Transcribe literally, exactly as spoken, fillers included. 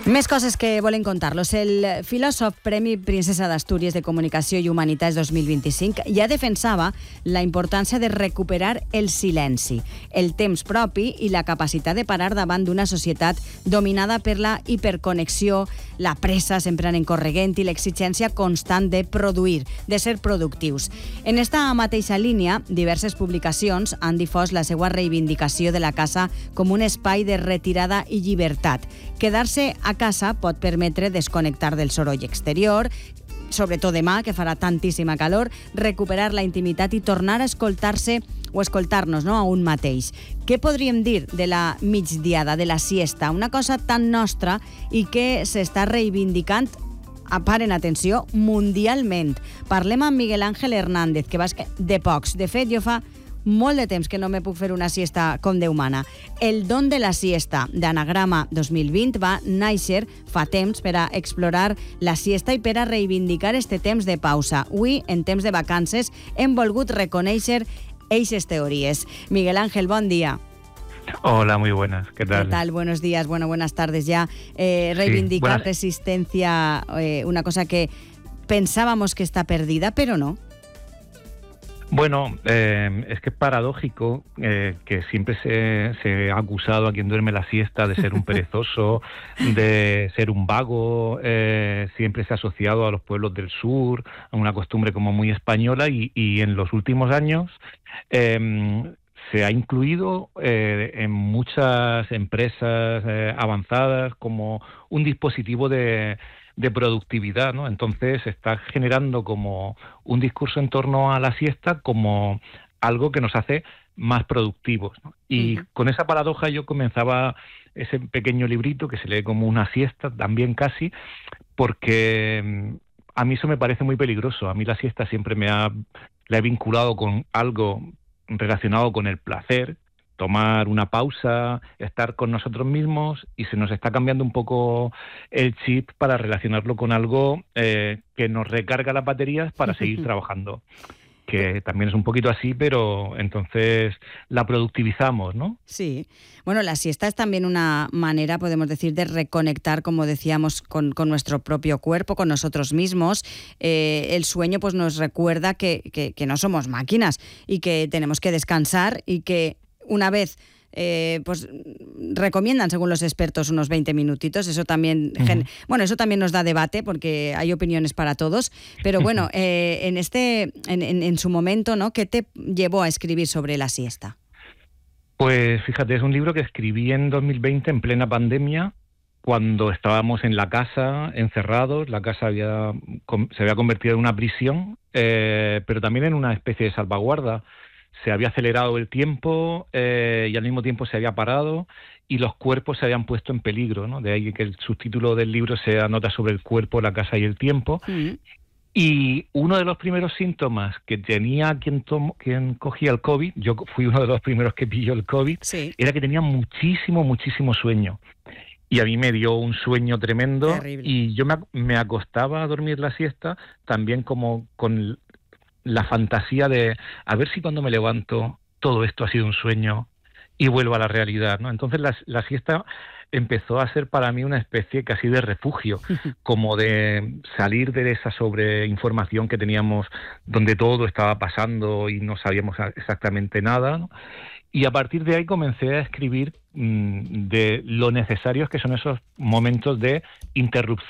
Més coses que volen contar-los. El filòsof Premi Princesa d'Astúries de Comunicació i Humanitats dos mil vint-i-cinc ja defensava la importància de recuperar el silenci, el temps propi i la capacitat de parar davant d'una societat dominada per la hiperconnexió, la pressa sempre en corregent i l'exigència constant de produir, de ser productius. En esta mateixa línia, diverses publicacions han difós la seva reivindicació de la casa com un espai de retirada i llibertat. Quedar-se a casa pot permetre desconnectar del soroll exterior, sobretot demà, que farà tantíssima calor, recuperar la intimitat i tornar a escoltar-se o escoltar-nos, no?, a un mateix. Què podríem dir de la migdiada, de la siesta? Una cosa tan nostra i que s'està reivindicant, paren atenció, mundialment. Parlem amb Miguel Ángel Hernández, que va de pocs. De fet, jo fa molt de temps que no me puc fer una siesta com Déu mana. El don de la siesta d'Anagrama dos mil vint va néixer fa temps per a explorar la siesta i per a reivindicar este temps de pausa. Avui, en temps de vacances, hem volgut reconèixer eixes teories. Miguel Ángel, bon dia. Hola, muy buenas. ¿Qué tal? ¿Qué tal? Buenos días, bueno, buenas tardes ya. Eh, reivindicar sí, buenas... resistencia, eh, una cosa que pensábamos que está perdida, pero no. Bueno, eh, es que es paradójico eh, que siempre se, se ha acusado a quien duerme la siesta de ser un perezoso, de ser un vago, eh, siempre se ha asociado a los pueblos del sur, a una costumbre como muy española y, y en los últimos años eh, se ha incluido eh, en muchas empresas eh, avanzadas como un dispositivo de... de productividad, ¿no? Entonces se está generando como un discurso en torno a la siesta como algo que nos hace más productivos, ¿no? Y uh-huh. con esa paradoja yo comenzaba ese pequeño librito que se lee como una siesta, también casi, porque a mí eso me parece muy peligroso. A mí la siesta siempre me ha, la he vinculado con algo relacionado con el placer, tomar una pausa, estar con nosotros mismos, y se nos está cambiando un poco el chip para relacionarlo con algo eh, que nos recarga las baterías para seguir trabajando. Que también es un poquito así, pero entonces la productivizamos, ¿no? Sí. Bueno, la siesta es también una manera, podemos decir, de reconectar, como decíamos, con, con nuestro propio cuerpo, con nosotros mismos. Eh, el sueño pues nos recuerda que, que, que no somos máquinas y que tenemos que descansar y que una vez, eh, pues recomiendan, según los expertos, unos veinte minutitos. Eso también, uh-huh. gen- bueno, eso también nos da debate porque hay opiniones para todos. Pero bueno, eh, en este, en, en, en su momento, ¿no? ¿Qué te llevó a escribir sobre la siesta? Pues fíjate, es un libro que escribí en dos mil veinte, en plena pandemia, cuando estábamos en la casa, encerrados. La casa había, se había convertido en una prisión, eh, pero también en una especie de salvaguarda. Se había acelerado el tiempo eh, y al mismo tiempo se había parado y los cuerpos se habían puesto en peligro, ¿no? De ahí que el subtítulo del libro sea Nota sobre el cuerpo, la casa y el tiempo. Mm. Y uno de los primeros síntomas que tenía quien, tom- quien cogía el COVID, yo fui uno de los primeros que pilló el COVID, sí. Era que tenía muchísimo, muchísimo sueño. Y a mí me dio un sueño tremendo. Terrible. Y yo me, me acostaba a dormir la siesta también como con la fantasía de a ver si cuando me levanto todo esto ha sido un sueño y vuelvo a la realidad, ¿no? Entonces la, la siesta empezó a ser para mí una especie casi de refugio, como de salir de esa sobreinformación que teníamos, donde todo estaba pasando y no sabíamos exactamente nada, ¿no? Y a partir de ahí comencé a escribir mmm, de lo necesarios que son esos momentos de interrupción